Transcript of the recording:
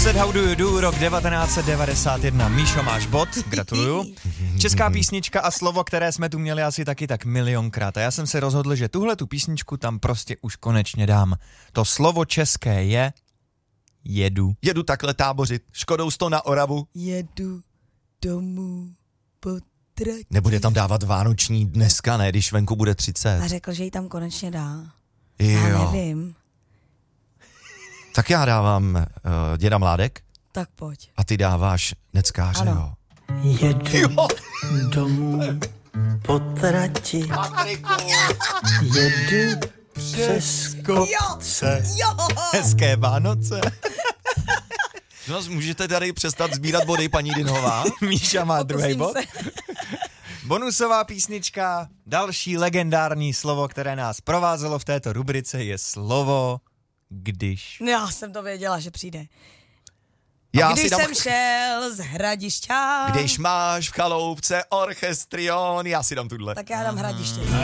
Said How Do You Do, rok 1991. Míšo, máš bod, gratuluju. Česká písnička a slovo, které jsme tu měli asi taky tak milionkrát. A já jsem se rozhodl, že tuhle tu písničku tam prostě už konečně dám. To slovo české je jedu. Jedu takhle tábořit, Škodou 100 na Oravu. Jedu domů po trati. Nebude tam dávat vánoční dneska, ne, když venku bude 30. A řekl, že ji tam konečně dá. Jo. Já nevím. Tak já dávám Děda Mládek Tak pojď. a ty dáváš Neckáře, Ano. jo. Jedu domů po trati. Jedu přes kopce. Hezké Vánoce. No, můžete tady přestat sbírat body, paní Dinhová? Míša má druhý bod. se. Bonusová písnička, další legendární slovo, které nás provázelo v této rubrice, je slovo když. Já jsem to věděla, že přijde. Já Když si dám, jsem šel z Hradišťa. když máš v chaloupce orchestrion, já si dám tuhle. Tak já dám Hradiště.